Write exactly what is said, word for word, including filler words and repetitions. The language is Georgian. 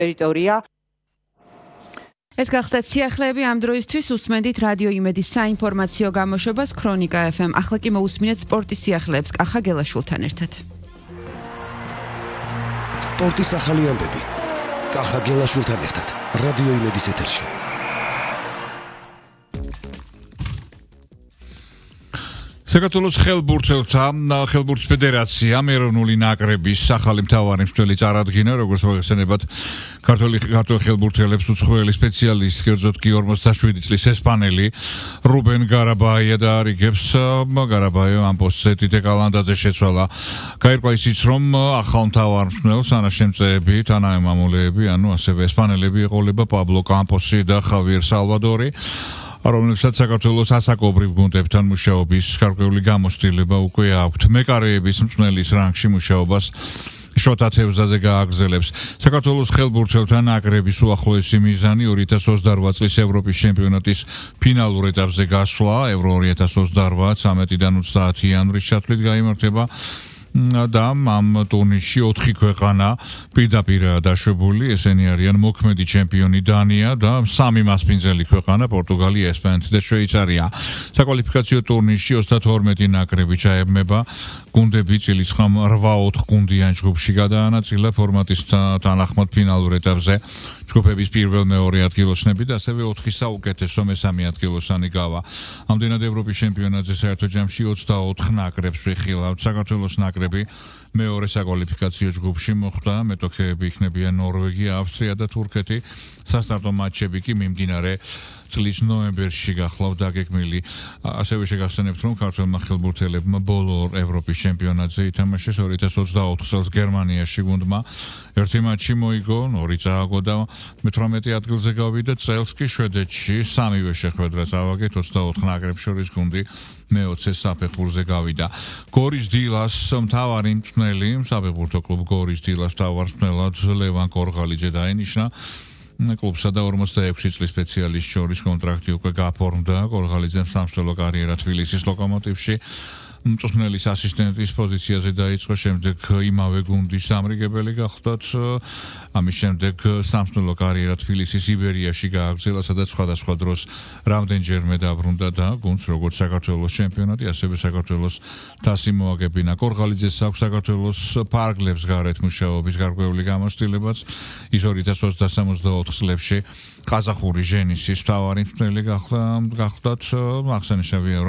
ტერიტორია. ეს გახდათ სიახლეები ამ დროისთვის უსმენდით რადიო იმედის საინფორმაციო გამოშვებას ქრონიკა ეფ ემ. ახლა კი მოусმინეთ სპორტის სიახლეებს კახა გელაშვილთან ერთად. სპორტის ახალი ამბები კახა გელაშვილთან ერთად რადიო იმედის ეთერში. საქართველოს ხელბურთელთა ხელბურთის ფედერაციამ ეროვნული ნაკრების ახალი მთავარი მცველი წარადგინა, როგორც მოიხსენებათ ქართული ქართულ ხელბურთელებს უცხოელი სპეციალისტი, კერძოდ კი ორმოცდაშვიდი წლის ესპანელი რუბენ გარაბაია დაარიგებს. გარაბაიო ამ პოსტზე დიდე კალანდაძე შეცვალა. გაირკვა ისიც, რომ ახალ მთავარ მცველს ანაშემწეები, თანაე მამულეები, ანუ ასევე ესპანელები ეყოლება პაბლო კამპოსი და ხავიერ სალვადორი, რომელსაც საქართველოს ასაკობრივ გუნდებთან მუშაობის გარკვეული გამოცდილება უკვე აქვთ. მეკარეების მწვრთნელის რანგში მუშაობას შოთა თევზაძე გააგრძელებს. საქართველოს ხელბურთელთა ნაკრების უახლოესი მიზანი ორი ათას ოცდაორვა წლის ევროპის ჩემპიონატის ფინალურ ეტაპზე გასვლა. ევრო ორი ათას ოცდაორვა ცამეტიდან ოცდაათი იანვრის ჩათვლით გაიმართება და ამ ტურნირში ოთხი ქვეყანა პირდაპირაა დაშვებული. ესენი არიან მოქმედი ჩემპიონი დანია და სამი მასპინძელი ქვეყანა პორტუგალია, ესპანეთი და შვეიცარია. საკვალიფიკაციო ტურნირში ოცდათორმეტი ნაკრები ჩაებმება. გუნდები წილისხამ რვა ოთხ გუნდიან ჯგუფში გადაანაწილა ფორმატის თანახმად ფინალურ ეტაპზე. ჯგუფების პირველ მეორე ადგილოსნები და ასევე ოთხი საუკეთესო მესამე ადგილოსანი გავა. ამდენად ევროპის ჩემპიონატზე საერთო ჯამში ოცდაოთხ ნაკრებს ვიხილავთ. საქართველოს ნაკრები მეორე საკვალიფიკაციო ჯგუფში მოხვდა. მეტოქეები იქნებიან ნორვეგია, ავსტრია და თურქეთი. სასტარტო მატჩები კი მიმდინარე წლის ნოემბერში გახლავთ დაგეგმილი. ასევე შეგახსენებთ, რომ ქართველმა ხელბურთელებმა ბოლო ევროპის ჩემპიონატზე ითამაშეს ორი ათას ოცდაოთხ წელს გერმანიაში გუნდმა. ერთი მატჩი მოიგო, ორი წააგო და მეთვრამეტე ადგილზე გავიდა. წელს კი შვედეთში სამივე შეხვედრა წავაგეთ ოცდაოთხ ნაკრებს შორის გუნდი მეოცე საფეხურზე გავიდა. გორის დილას მთავარი მწვრთნელი, საფეხბურთო კლუბ გორის დილას მთავარ მწვრთნელად ლევან კორღალიძე დაინიშნა. კლუბსა და ორმოცდაექვსი წლის სპეციალისტ შორის კონტრაქტი უკვე გაფორმდა. კორღალიძემ სამშობლო კარიერა თბილისის ლოკომოტივში მწვრთნელის ასისტენტის პოზიციაზე დაიწყო, შემდეგ იმავე გუნდის დამრიგებელი გახლდათ. ამის შემდეგ სამშობლო კარიერა თბილისის იბერიაში გააგრძელა, სადაც სხვადასხვა დროს რამდენჯერმე დაბრუნდა და გუნდს როგორც საქართველოს ჩემპიონატი, ასევე საქართველოს თასი მოაგებინა. კორღალიძეს აქვს საქართველოს ფარგლებს გარეთ მუშაობის გარკვეული გამოცდილებაც. ის ორი ათას ოცდასამოცდაოთხ წლებში ყაზახური ჟენისის მთავარი მწვრთნელი გახლდათ. აღსანიშნავია